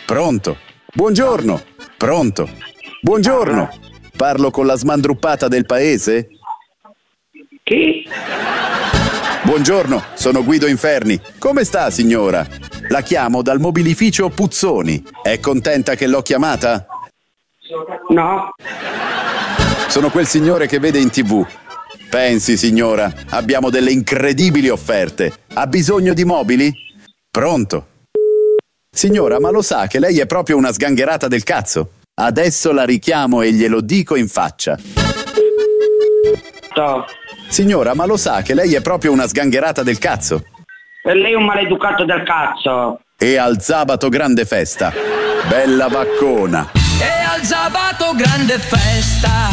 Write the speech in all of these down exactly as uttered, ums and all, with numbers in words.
Pronto? Buongiorno. Pronto? Buongiorno. Parlo con la smandruppata del paese? Chi? Buongiorno, sono Guido Inferni. Come sta, signora? La chiamo dal mobilificio Puzzoni. È contenta che l'ho chiamata? No. Sono quel signore che vede in tivù. Pensi, signora, abbiamo delle incredibili offerte. Ha bisogno di mobili? Pronto? Signora, ma lo sa che lei è proprio una sgangherata del cazzo? Adesso la richiamo e glielo dico in faccia. No. Signora, ma lo sa che lei è proprio una sgangherata del cazzo? E lei è un maleducato del cazzo. E al sabato grande festa. Bella vaccona. E al sabato grande festa.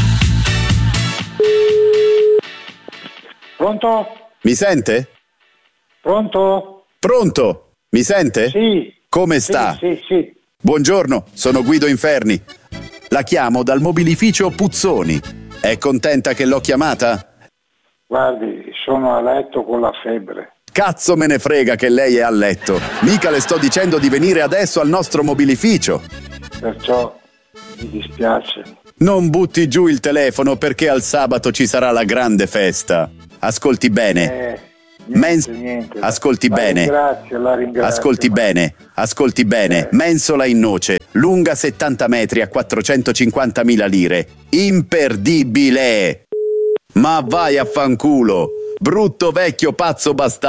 Pronto? Mi sente? Pronto? Pronto? Mi sente? Sì. Come sta? Sì, sì, sì. Buongiorno, sono Guido Inferni. La chiamo dal mobilificio Puzzoni. È contenta che l'ho chiamata? Guardi, sono a letto con la febbre. Cazzo me ne frega che lei è a letto. Mica le sto dicendo di venire adesso al nostro mobilificio. Perciò mi dispiace. Non butti giù il telefono perché al sabato ci sarà la grande festa. Ascolti bene. Eh, niente, Mens- niente. Ascolti la bene. Ringrazio, la ringrazio. Ascolti ma- bene, ascolti bene. Eh. Mensola in noce, lunga settanta metri a quattrocentocinquantamila lire. Imperdibile! Ma vai a fanculo, brutto vecchio pazzo bastardo.